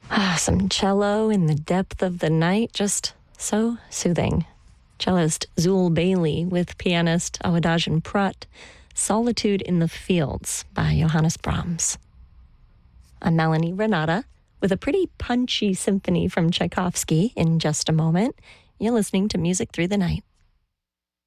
Some cello in the depth of the night, just so soothing. Cellist Zul Bailey with pianist Awadagin Prat, Solitude in the Fields by Johannes Brahms. I'm Melanie Renata with a pretty punchy symphony from Tchaikovsky in just a moment. You're listening to Music Through the Night.